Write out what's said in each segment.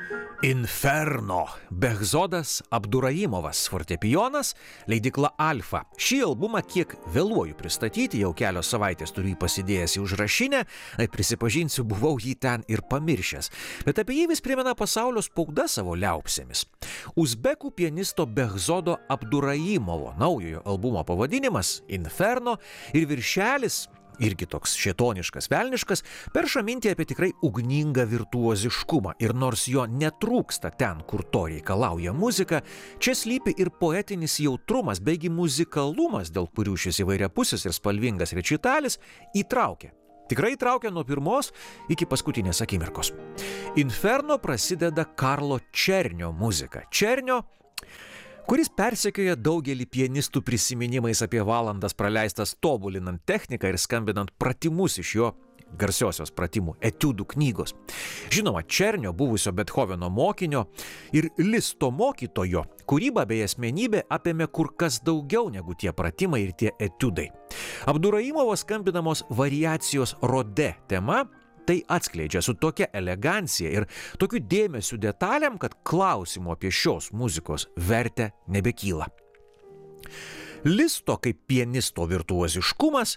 Inferno. Behzodas Abdurajimovas, fortepijonas, leidykla Alfa. Šį albumą kiek vėluoju pristatyti, jau kelios savaitės turiu jį pasidėjęs į užrašinę, prisipažinsiu, buvau jį ten ir pamiršęs. Bet apie jį vis primena pasaulio spauda savo liaupsėmis. Uzbekų pianisto Behzodo Abdurajimovo naujojo albumo pavadinimas Inferno ir viršelis, irgi toks šėtoniškas, velniškas, perša mintį apie tikrai ugningą virtuoziškumą. Ir nors jo netrūksta ten, kur to reikalauja muzika, čia slypi ir poetinis jautrumas, beigi muzikalumas, dėl kurių šis įvairiapusis ir spalvingas rečitalis įtraukia. Tikrai įtraukia nuo pirmos iki paskutinės akimirkos. Inferno prasideda Karlo Černio muzika. Černio, kuris persekioja daugelį pianistų prisiminimais apie valandas praleistas tobulinant techniką ir skambinant pratimus iš jo garsiosios pratimų etiudų knygos. Žinoma, Černio, buvusio Bethoveno mokinio ir Listo mokytojo, kūryba bei asmenybė apėmė kur kas daugiau negu tie pratimai ir tie etiudai. Abdurajimovo skambinamos variacijos Rode tema tai atskleidžia su tokia elegancija ir tokiu dėmesiu detalėm, kad klausimų apie šios muzikos vertę nebekyla. Listo kaip pianisto virtuoziškumas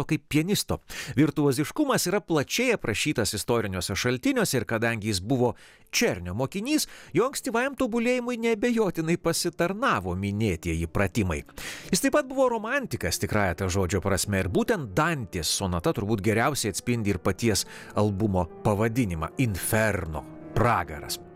yra plačiai aprašytas istoriniuose šaltiniuose ir kadangi jis buvo Černio mokinys, jo ankstyvajam tobulėjimui neabejotinai pasitarnavo minėtieji pratimai. Jis taip pat buvo romantikas tikrąja ta žodžio prasme ir būtent Dantės sonata turbūt geriausiai atspindi ir paties albumo pavadinimą Inferno, pragaras.